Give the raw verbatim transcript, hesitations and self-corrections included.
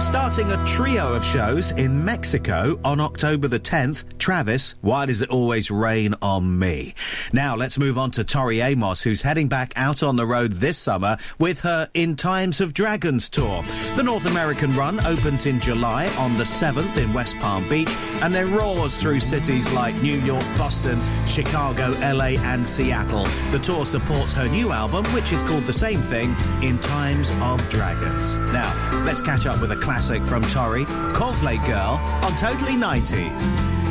Starting a trio of shows in Mexico on October the tenth, Travis, Why Does It Always Rain on Me? Now let's move on to Tori Amos, who's heading back out on the road this summer with her In Times of Dragons tour. The North American run opens in July on the seventh in West Palm Beach and then roars through cities like New York, Boston, Chicago, L A and Seattle. The tour supports her new album, which is called the same thing, In Times of Dragons. Now, let's catch up with a classic from Tori, Cornflake Girl, on Totally nineties.